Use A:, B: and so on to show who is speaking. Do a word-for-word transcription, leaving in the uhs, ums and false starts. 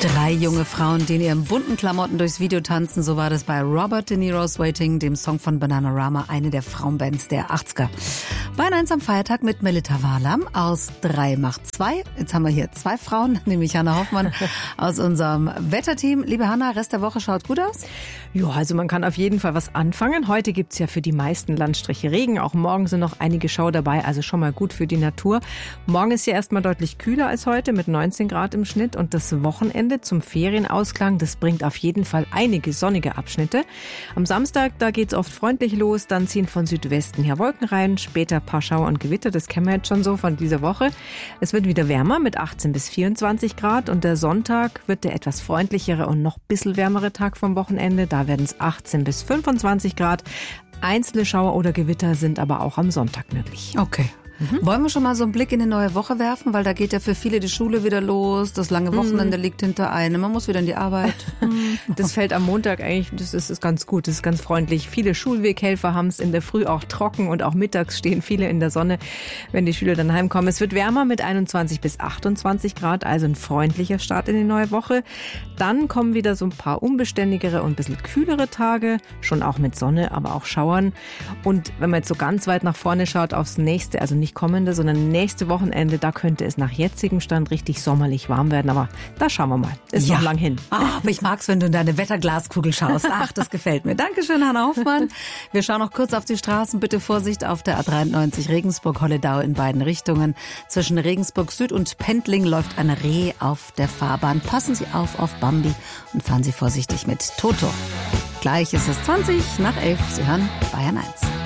A: Drei junge Frauen, die in ihren bunten Klamotten durchs Video tanzen. So war das bei Robert De Niro's Waiting, dem Song von Bananarama, eine der Frauenbands der achtziger. Bayern eins am Feiertag mit Melita Wahlam aus drei macht zwei. Jetzt haben wir hier zwei Frauen, nämlich Hanna Hoffmann aus unserem Wetterteam. Liebe Hanna, Rest der Woche schaut gut aus?
B: Ja, also man kann auf jeden Fall was anfangen. Heute gibt's ja für die meisten Landstriche Regen. Auch morgen sind noch einige Schauer dabei, also schon mal gut für die Natur. Morgen ist ja erstmal deutlich kühler als heute mit neunzehn Grad im Schnitt. Und das Wochenende zum Ferienausklang, das bringt auf jeden Fall einige sonnige Abschnitte. Am Samstag, da geht's oft freundlich los, dann ziehen von Südwesten her Wolken rein, später ein paar Schauer und Gewitter, das kennen wir jetzt schon so von dieser Woche. Es wird wieder wärmer mit achtzehn bis vierundzwanzig Grad und der Sonntag wird der etwas freundlichere und noch ein bisschen wärmere Tag vom Wochenende. Da werden es achtzehn bis fünfundzwanzig Grad. Einzelne Schauer oder Gewitter sind aber auch am Sonntag möglich.
A: Okay. Mhm. Wollen wir schon mal so einen Blick in die neue Woche werfen? Weil da geht ja für viele die Schule wieder los. Das lange Wochenende mhm. liegt hinter einem. Man muss wieder in die Arbeit.
B: Das fällt am Montag eigentlich, das ist, ist ganz gut, das ist ganz freundlich. Viele Schulweghelfer haben es in der Früh auch trocken und auch mittags stehen viele in der Sonne, wenn die Schüler dann heimkommen. Es wird wärmer mit einundzwanzig bis achtundzwanzig Grad, also ein freundlicher Start in die neue Woche. Dann kommen wieder so ein paar unbeständigere und ein bisschen kühlere Tage, schon auch mit Sonne, aber auch Schauern. Und wenn man jetzt so ganz weit nach vorne schaut aufs nächste, also nicht kommende, sondern nächste Wochenende, da könnte es nach jetzigem Stand richtig sommerlich warm werden, aber da schauen wir mal. Ist
A: ja.
B: noch lang hin.
A: Oh, aber ich mag's, wenn du in deine Wetterglaskugel schaust. Ach, das gefällt mir. Dankeschön, Hanna Hoffmann. Wir schauen noch kurz auf die Straßen. Bitte Vorsicht auf der A dreiundneunzig Regensburg-Holledau in beiden Richtungen. Zwischen Regensburg Süd und Pendling läuft ein Reh auf der Fahrbahn. Passen Sie auf auf Bambi und fahren Sie vorsichtig mit. Toto. Gleich ist es zwanzig nach elf. Sie hören Bayern eins.